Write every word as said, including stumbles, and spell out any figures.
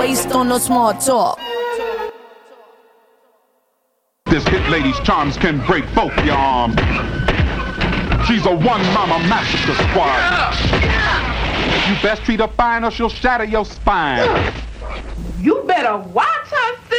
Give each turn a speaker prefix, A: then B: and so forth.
A: Based on no small talk.
B: This hit lady's charms can break both your arms. She's a one mama massacre squad. You best treat her fine or she'll shatter your spine.
C: You better watch her.